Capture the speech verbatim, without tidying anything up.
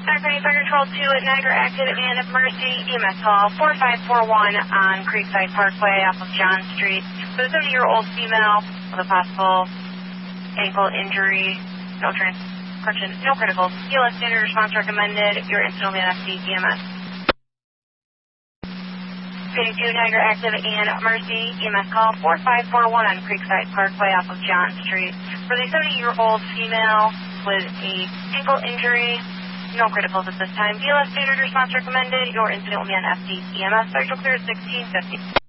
Dark Fire Control two at Niagara Active and Emergency E M S call four five four one on Creekside Parkway off of John Street. For the seventy-year-old female with a possible ankle injury, no trans, no critical. E L S standard response recommended. Your incident will be an F D E M S. Phoenix two Niagara Active and Emergency E M S call four five four one on Creekside Parkway off of John Street. For the seventy-year-old female with a ankle injury, no criticals at this time. D L S standard response recommended. Your incident will be on F D E M S. Central clear at sixteen fifty.